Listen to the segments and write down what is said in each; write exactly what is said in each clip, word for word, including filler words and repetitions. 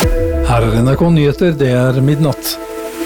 Her er N R K Nyheter, det er midnatt.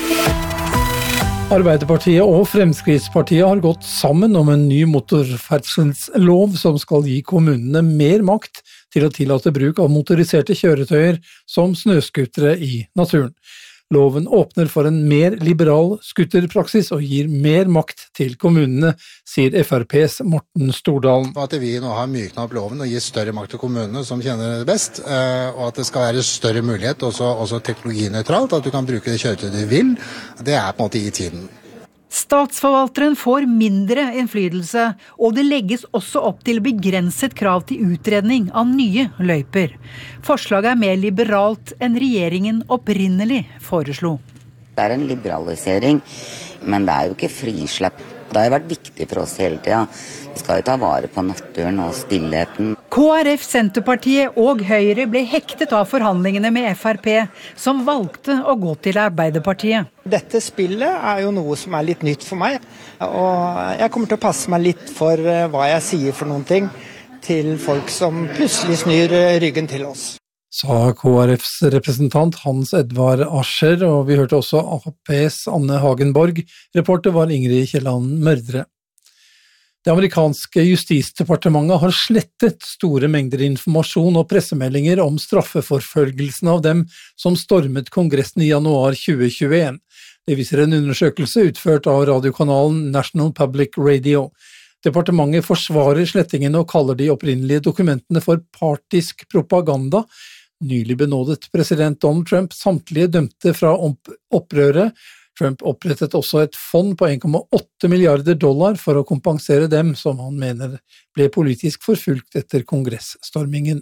Arbeiderpartiet og Fremskrittspartiet har gått sammen om en ny motorferdselslov som skal gi kommunene mer makt til å tillate bruk av motoriserte kjøretøyer som snøskutere i naturen. Loven åpner for en mer liberal skuterpraksis og gir mer makt til kommunene, sier F R P's Morten Stordalen. At vi nå har myknet opp loven og gir større makt til kommunene som kjenner det best, og at det skal være større mulighet, også, også teknologinøytralt, at du kan bruke det kjøretøyet du vil, det er på en måte i tiden. Statsforvalteren får mindre innflytelse, og det legges også opp til begrenset krav til utredning av nye løyper. Forslaget er mer liberalt enn regjeringen opprinnelig foreslo. Det er en liberalisering, men det er jo ikke frislepp. Det har jo vært viktig for oss hele tiden. Vi skal jo ta vare på naturen og stillheten. K R F, Senterpartiet og Høyre ble hektet av forhandlingene med F R P, som valgte å gå til Arbeiderpartiet. Dette spillet er jo noe som er litt nytt for meg, og jeg kommer til å passe meg litt for hva jeg sier for noen ting til folk som plutselig snur ryggen til oss. Sa K R Fs representant Hans Edvard Ascher, og vi hørte også A P's Anne Hagenborg. Reporter var Ingrid Kielland Mørdre. Det amerikanske justisdepartementet har slettet store mengder informasjon og pressemeldinger om straffeforfølgelsen av dem som stormet Kongressen i januar tjue tjueen. Det viser en undersøkelse utført av radiokanalen National Public Radio. Departementet forsvarer slettingen og kaller de opprinnelige dokumentene for partisk propaganda. Nylig benådet president Donald Trump samtlige dømte fra opprøret. Trump opprettet også et fond på en komma åtte milliarder dollar for å kompensere dem som han mener ble politisk forfulgt etter kongressstormingen.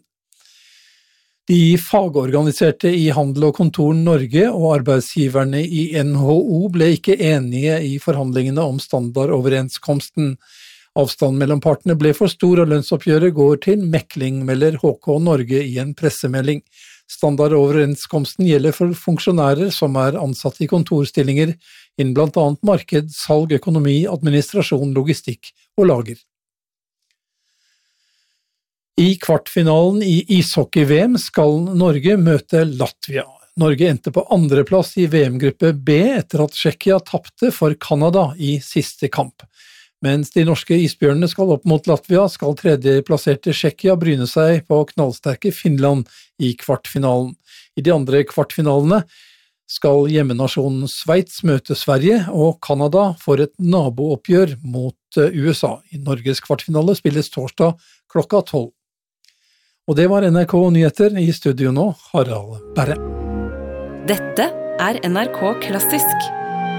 De fagorganiserte i Handel og Kontor Norge og arbeidsgiverne i N H O ble ikke enige i forhandlingene om standardoverenskomsten. Avstanden mellom partene ble for stor, og lønnsoppgjøret går til mekling, melder H K Norge i en pressemelding. Standardoverenskomsten gjelder for funksjonærer som er ansatt i kontorstillinger innen blant annet marked, salg, økonomi, administrasjon, logistikk og lager. I kvartfinalen i ishockey-V M skal Norge møte Latvia. Norge endte på andreplass i V M-gruppe B etter at Tsjekkia tapte for Canada i siste kamp. Mens de norske isbjørnene skal opp mot Latvia, skal tredjeplasserte Tsjekkia bryne seg på knallsterke Finland i kvartfinalen. I de andre kvartfinalene skal hjemmenasjonen Sveits møte Sverige, og Canada får et nabooppgjør mot U S A. I Norges kvartfinale spilles torsdag klokka tolv. Og det var N R K Nyheter. I studio nå, Harald Berre. Dette er N R K Klassisk.